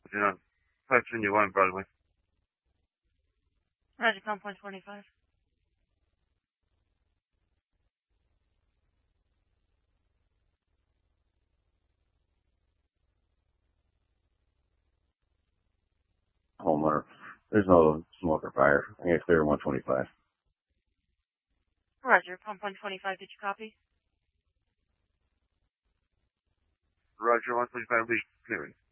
You know, pipes in your one, Broadway. Roger, Palm Point 25. Homeowner. There's no smoke or fire. I get clear 125. Roger, Palm Point 25, did you copy? Roger, 125, be clearing.